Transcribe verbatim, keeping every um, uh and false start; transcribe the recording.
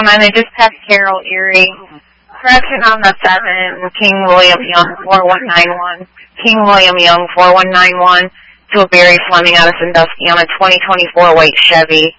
and I just passed Carroll, Erie. Correction on the seven, King William Young, four one nine one. King William Young, four one nine one, to a Barry Fleming out of Sandusky on a twenty twenty-four white Chevy.